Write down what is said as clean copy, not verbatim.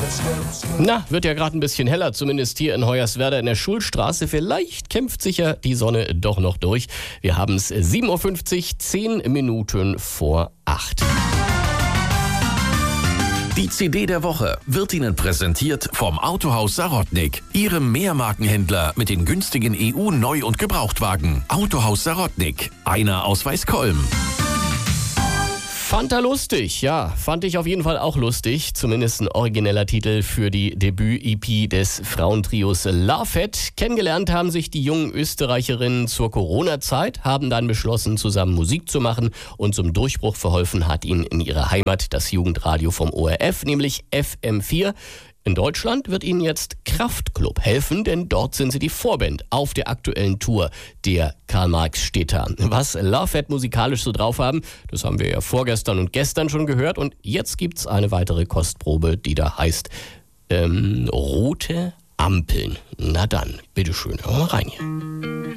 Na, wird ja gerade ein bisschen heller, zumindest hier in Hoyerswerda in der Schulstraße. Vielleicht kämpft sich ja die Sonne doch noch durch. Wir haben es 7.50 Uhr, 10 Minuten vor 8. Die CD der Woche wird Ihnen präsentiert vom Autohaus Sarotnik, Ihrem Mehrmarkenhändler mit den günstigen EU-Neu- und Gebrauchtwagen. Autohaus Sarotnik, einer aus Weißkolm. Fand er lustig, ja, fand ich auf jeden Fall auch lustig. Zumindest ein origineller Titel für die Debüt-EP des Frauentrios Lafett. Kennengelernt haben sich die jungen Österreicherinnen zur Corona-Zeit, haben dann beschlossen, zusammen Musik zu machen, und zum Durchbruch verholfen hat ihnen in ihrer Heimat das Jugendradio vom ORF, nämlich FM4. In Deutschland wird ihnen jetzt Kraftklub helfen, denn dort sind sie die Vorband auf der aktuellen Tour der Karl-Marx-Städter. Was Lafett musikalisch so drauf haben, das haben wir ja vorgestern und gestern schon gehört, und jetzt gibt's eine weitere Kostprobe, die da heißt Rote Ampeln. Na dann, bitteschön, hör mal rein hier.